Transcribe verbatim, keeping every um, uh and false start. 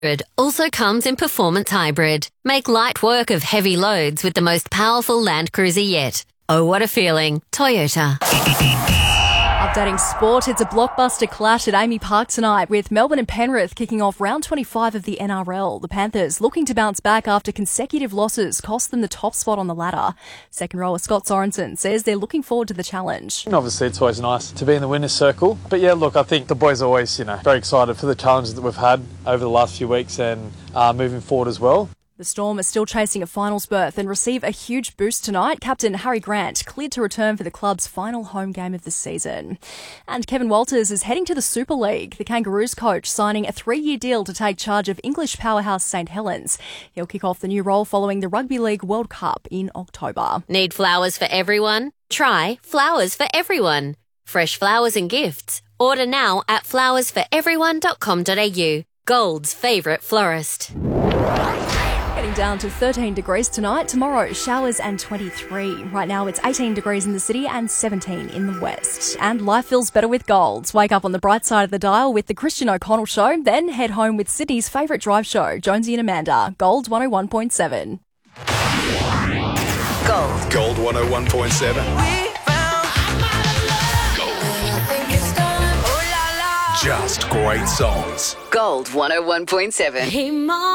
also comes in Performance Hybrid. Make light work of heavy loads with the most powerful Land Cruiser yet. Oh, what a feeling. Toyota. Updating sport, it's a blockbuster clash at Amy Park tonight with Melbourne and Penrith kicking off round twenty-five of the N R L. The Panthers looking to bounce back after consecutive losses cost them the top spot on the ladder. Second rower Scott Sorensen says they're looking forward to the challenge. Obviously it's always nice to be in the winner's circle, but yeah, look, I think the boys are always, you know, very excited for the challenges that we've had over the last few weeks and uh, moving forward as well. The Storm are still chasing a finals berth and receive a huge boost tonight. Captain Harry Grant cleared to return for the club's final home game of the season. And Kevin Walters is heading to the Super League. The Kangaroos coach signing a three-year deal to take charge of English powerhouse St Helens. He'll kick off the new role following the Rugby League World Cup in October. Need flowers for everyone? Try Flowers for Everyone. Fresh flowers and gifts. Order now at flowers for everyone dot com dot a u. Gold's favourite florist. Getting down to thirteen degrees tonight. Tomorrow, showers and twenty-three. Right now, it's eighteen degrees in the city and seventeen in the west. And life feels better with Gold. Wake up on the bright side of the dial with the Christian O'Connell Show, then head home with Sydney's favourite drive show, Jonesy and Amanda. Gold one oh one point seven. Gold. Gold one oh one point seven. Just great songs. Gold one oh one point seven. Hey, Mom.